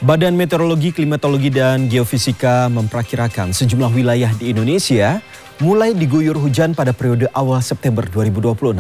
Badan Meteorologi, Klimatologi, dan Geofisika memperkirakan sejumlah wilayah di Indonesia mulai diguyur hujan pada periode awal September 2026.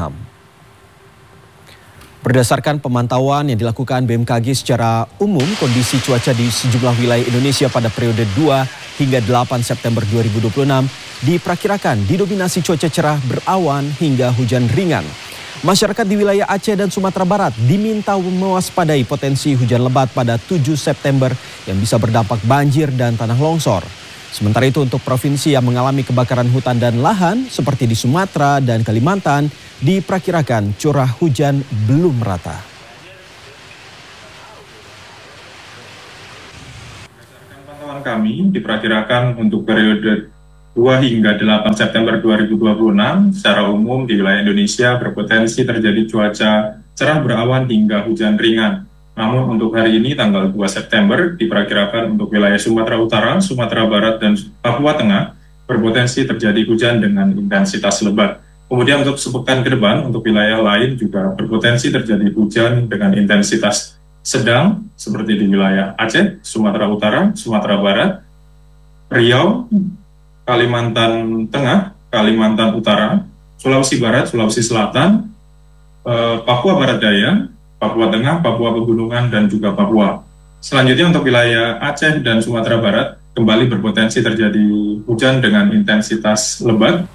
Berdasarkan pemantauan yang dilakukan BMKG secara umum, kondisi cuaca di sejumlah wilayah Indonesia pada periode 2 hingga 8 September 2026 diperkirakan didominasi cuaca cerah berawan hingga hujan ringan. Masyarakat di wilayah Aceh dan Sumatera Barat diminta mewaspadai potensi hujan lebat pada 7 September yang bisa berdampak banjir dan tanah longsor. Sementara itu untuk provinsi yang mengalami kebakaran hutan dan lahan seperti di Sumatera dan Kalimantan diperkirakan curah hujan belum merata. Berdasarkan pantauan kami diperkirakan untuk periode 2 hingga 8 September 2026 secara umum di wilayah Indonesia berpotensi terjadi cuaca cerah berawan hingga hujan ringan. Namun untuk hari ini tanggal 2 September diperkirakan untuk wilayah Sumatera Utara, Sumatera Barat, dan Papua Tengah berpotensi terjadi hujan dengan intensitas lebat. Kemudian untuk sepekan ke depan untuk wilayah lain juga berpotensi terjadi hujan dengan intensitas sedang seperti di wilayah Aceh, Sumatera Utara, Sumatera Barat, Riau, Kalimantan Tengah, Kalimantan Utara, Sulawesi Barat, Sulawesi Selatan, Papua Barat Daya, Papua Tengah, Papua Pegunungan, dan juga Papua. Selanjutnya untuk wilayah Aceh dan Sumatera Barat kembali berpotensi terjadi hujan dengan intensitas lebat.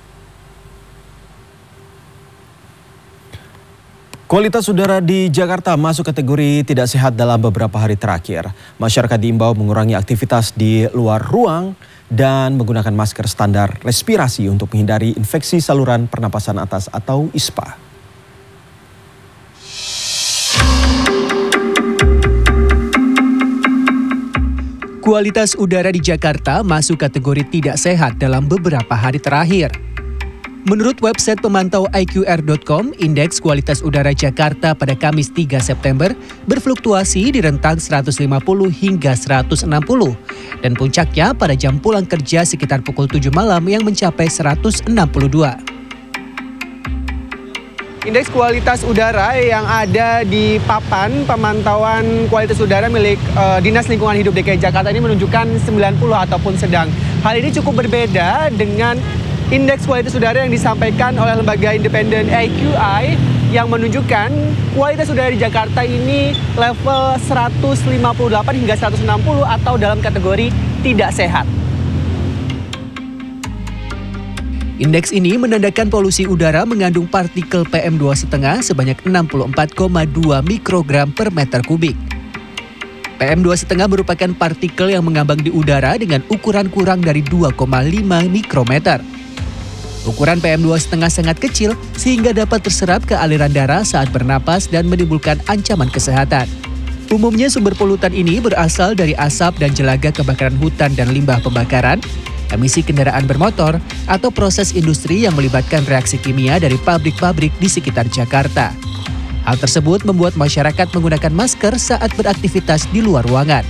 Kualitas udara di Jakarta masuk kategori tidak sehat dalam beberapa hari terakhir. Masyarakat diimbau mengurangi aktivitas di luar ruang dan menggunakan masker standar respirasi untuk menghindari infeksi saluran pernapasan atas atau ISPA. Kualitas udara di Jakarta masuk kategori tidak sehat dalam beberapa hari terakhir. Menurut website pemantau iqr.com, indeks kualitas udara Jakarta pada Kamis 3 September berfluktuasi di rentang 150 hingga 160 dan puncaknya pada jam pulang kerja sekitar pukul 7 malam yang mencapai 162. Indeks kualitas udara yang ada di papan pemantauan kualitas udara milik Dinas Lingkungan Hidup DKI Jakarta ini menunjukkan 90 ataupun sedang. Hal ini cukup berbeda dengan indeks kualitas udara yang disampaikan oleh lembaga independen AQI yang menunjukkan kualitas udara di Jakarta ini level 158 hingga 160 atau dalam kategori tidak sehat. Indeks ini menandakan polusi udara mengandung partikel PM2,5 sebanyak 64,2 mikrogram per meter kubik. PM2,5 merupakan partikel yang mengambang di udara dengan ukuran kurang dari 2,5 mikrometer. Ukuran PM2,5 sangat kecil sehingga dapat terserap ke aliran darah saat bernapas dan menimbulkan ancaman kesehatan. Umumnya sumber polutan ini berasal dari asap dan jelaga kebakaran hutan dan limbah pembakaran, emisi kendaraan bermotor, atau proses industri yang melibatkan reaksi kimia dari pabrik-pabrik di sekitar Jakarta. Hal tersebut membuat masyarakat menggunakan masker saat beraktivitas di luar ruangan.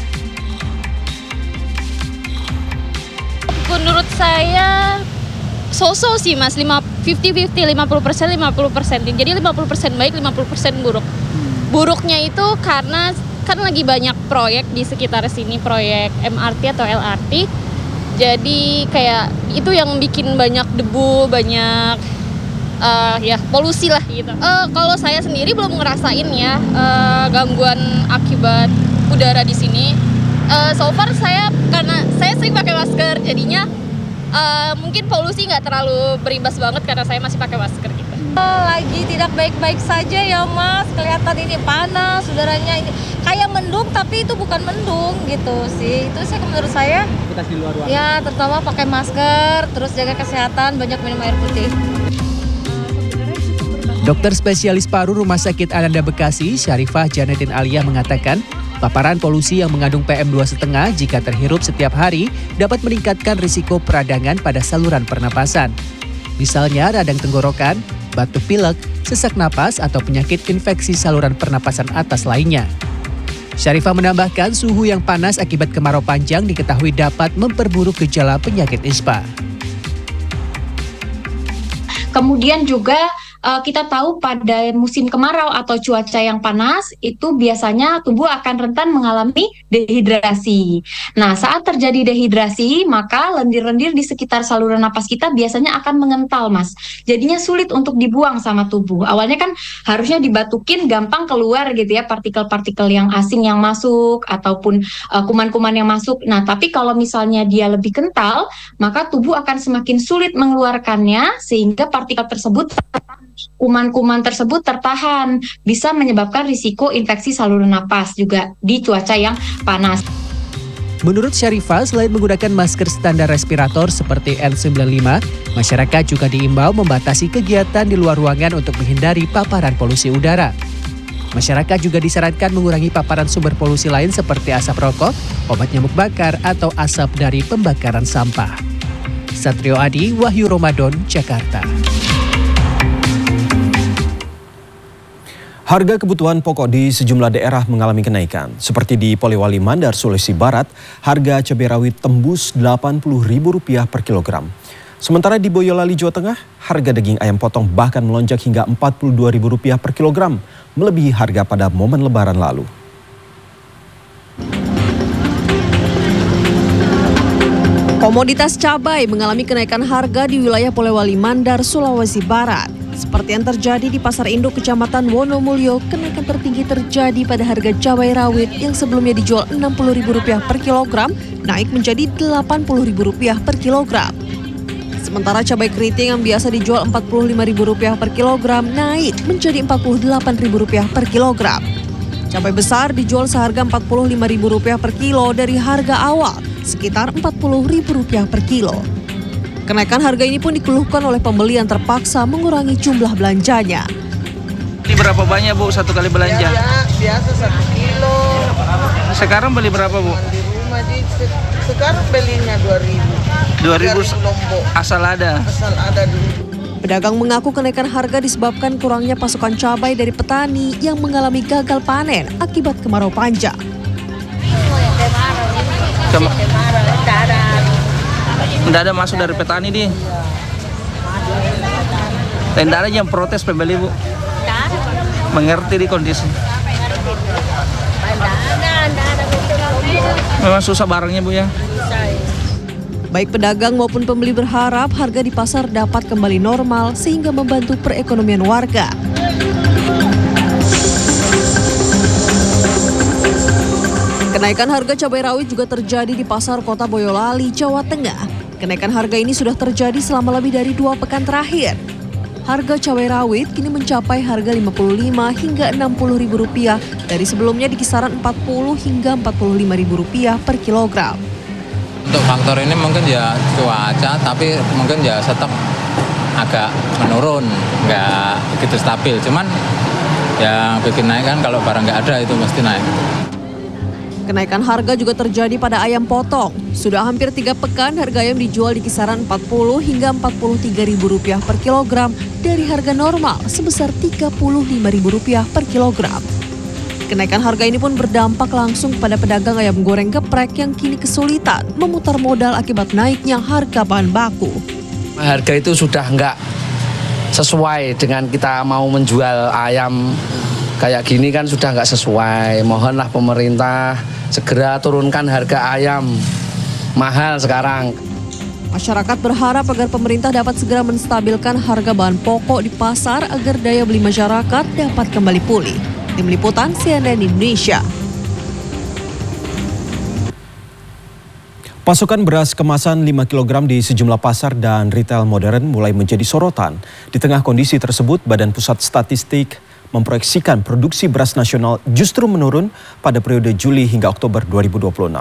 Menurut saya so-so sih mas, 50-50, 50%. Jadi 50% baik, 50% buruk. Buruknya itu karena kan lagi banyak proyek di sekitar sini, proyek MRT atau LRT. Jadi kayak itu yang bikin banyak debu, banyak polusi lah gitu. Kalau saya sendiri belum ngerasain ya gangguan akibat udara di sini. So far karena saya sering pakai masker, jadinya mungkin polusi nggak terlalu berimbas banget karena saya masih pakai masker gitu. Lagi tidak baik-baik saja ya mas, kelihatan ini panas, udaranya ini kayak mendung tapi itu bukan mendung gitu sih. Itu sih menurut saya. Aktivitas di luar ruangan. Ya terutama pakai masker, terus jaga kesehatan, banyak minum air putih. Dokter spesialis paru Rumah Sakit Ananda Bekasi, Syarifah Janetin Alia mengatakan, paparan polusi yang mengandung PM2,5 jika terhirup setiap hari dapat meningkatkan risiko peradangan pada saluran pernapasan. Misalnya radang tenggorokan, batuk pilek, sesak napas, atau penyakit infeksi saluran pernapasan atas lainnya. Syarifah menambahkan suhu yang panas akibat kemarau panjang diketahui dapat memperburuk gejala penyakit ISPA. Kemudian juga kita tahu pada musim kemarau atau cuaca yang panas itu biasanya tubuh akan rentan mengalami dehidrasi. Nah, saat terjadi dehidrasi, maka lendir-lendir di sekitar saluran napas kita biasanya akan mengental, Mas. Jadinya sulit untuk dibuang sama tubuh. Awalnya kan harusnya dibatukin gampang keluar gitu ya, partikel-partikel yang asing yang masuk ataupun kuman-kuman yang masuk. Nah, tapi kalau misalnya dia lebih kental, maka tubuh akan semakin sulit mengeluarkannya sehingga partikel tersebut kuman-kuman tersebut tertahan, bisa menyebabkan risiko infeksi saluran napas juga di cuaca yang panas. Menurut Syarifah, selain menggunakan masker standar respirator seperti N95, masyarakat juga diimbau membatasi kegiatan di luar ruangan untuk menghindari paparan polusi udara. Masyarakat juga disarankan mengurangi paparan sumber polusi lain seperti asap rokok, obat nyamuk bakar, atau asap dari pembakaran sampah. Satrio Adi, Wahyu Ramadan, Jakarta. Harga kebutuhan pokok di sejumlah daerah mengalami kenaikan. Seperti di Polewali Mandar, Sulawesi Barat, harga cabai rawit tembus Rp80.000 per kilogram. Sementara di Boyolali, Jawa Tengah, harga daging ayam potong bahkan melonjak hingga Rp42.000 per kilogram, melebihi harga pada momen Lebaran lalu. Komoditas cabai mengalami kenaikan harga di wilayah Polewali Mandar, Sulawesi Barat. Seperti yang terjadi di Pasar Induk Kecamatan Wonomulyo, kenaikan tertinggi terjadi pada harga cabai rawit yang sebelumnya dijual Rp60.000 per kilogram, naik menjadi Rp80.000 per kilogram. Sementara cabai keriting yang biasa dijual Rp45.000 per kilogram, naik menjadi Rp48.000 per kilogram. Cabai besar dijual seharga Rp45.000 per kilo dari harga awal, sekitar Rp40.000 per kilo. Kenaikan harga ini pun dikeluhkan oleh pembeli yang terpaksa mengurangi jumlah belanjanya. Ini berapa banyak, Bu, satu kali belanja? Biasa 1 kilo. Sekarang beli berapa, Bu? Di rumah sekarang belinya 2.000. 2.000 asal ada? Asal ada dulu. Pedagang mengaku kenaikan harga disebabkan kurangnya pasokan cabai dari petani yang mengalami gagal panen akibat kemarau panjang. Tidak ada masuk dari petani di. Tidak ada yang protes pembeli, Bu. Mengerti di kondisi. Memang susah barangnya, Bu, ya. Baik pedagang maupun pembeli berharap harga di pasar dapat kembali normal sehingga membantu perekonomian warga. Kenaikan harga cabai rawit juga terjadi di pasar kota Boyolali, Jawa Tengah. Kenaikan harga ini sudah terjadi selama lebih dari 2 pekan terakhir. Harga cabai rawit kini mencapai harga Rp55 hingga Rp60.000 dari sebelumnya di kisaran Rp40 hingga Rp45.000 per kilogram. Untuk faktor ini mungkin ya cuaca, tapi mungkin ya tetap agak menurun, nggak begitu stabil. Cuman yang bikin naik kan kalau barang nggak ada itu mesti naik. Kenaikan harga juga terjadi pada ayam potong. Sudah hampir 3 pekan harga ayam dijual di kisaran Rp40 hingga Rp43.000 per kilogram dari harga normal sebesar Rp35.000 per kilogram. Kenaikan harga ini pun berdampak langsung pada pedagang ayam goreng geprek yang kini kesulitan memutar modal akibat naiknya harga bahan baku. Harga itu sudah nggak sesuai dengan kita mau menjual ayam kayak gini kan sudah nggak sesuai. Mohonlah pemerintah segera turunkan harga ayam, mahal sekarang. Masyarakat berharap agar pemerintah dapat segera menstabilkan harga bahan pokok di pasar agar daya beli masyarakat dapat kembali pulih. Tim Liputan CNN Indonesia. Pasokan beras kemasan 5 kg di sejumlah pasar dan retail modern mulai menjadi sorotan. Di tengah kondisi tersebut, Badan Pusat Statistik memproyeksikan produksi beras nasional justru menurun pada periode Juli hingga Oktober 2026.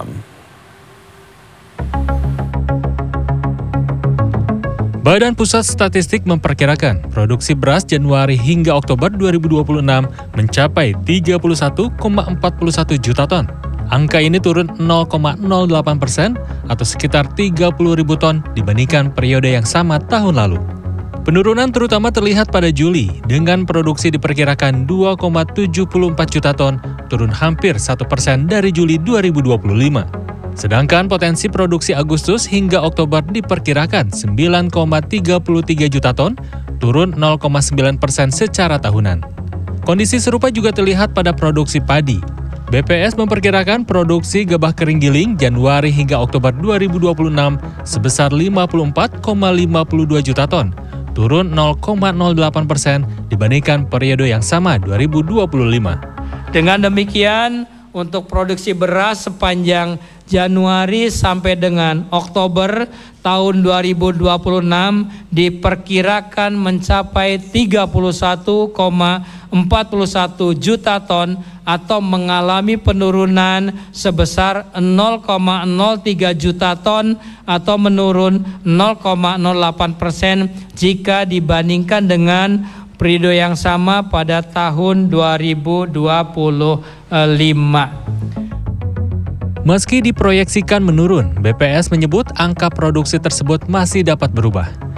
Badan Pusat Statistik memperkirakan produksi beras Januari hingga Oktober 2026 mencapai 31,41 juta ton. Angka ini turun 0,08% atau sekitar 30.000 ton dibandingkan periode yang sama tahun lalu. Penurunan terutama terlihat pada Juli dengan produksi diperkirakan 2,74 juta ton, turun hampir 1% dari Juli 2025. Sedangkan potensi produksi Agustus hingga Oktober diperkirakan 9,33 juta ton, turun 0,9% secara tahunan. Kondisi serupa juga terlihat pada produksi padi. BPS memperkirakan produksi gabah kering giling Januari hingga Oktober 2026 sebesar 54,52 juta ton, turun 0,08% dibandingkan periode yang sama 2025. Dengan demikian, untuk produksi beras sepanjang Januari sampai dengan Oktober tahun 2026 diperkirakan mencapai 31,41 juta ton atau mengalami penurunan sebesar 0,03 juta ton atau menurun 0,08% jika dibandingkan dengan periode yang sama pada tahun 2025. Meski diproyeksikan menurun, BPS menyebut angka produksi tersebut masih dapat berubah.